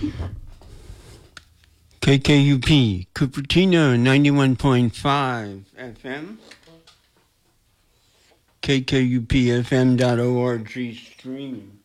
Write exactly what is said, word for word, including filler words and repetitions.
K K U P, Cupertino, ninety-one point five F M. K K U P F M dot org streaming.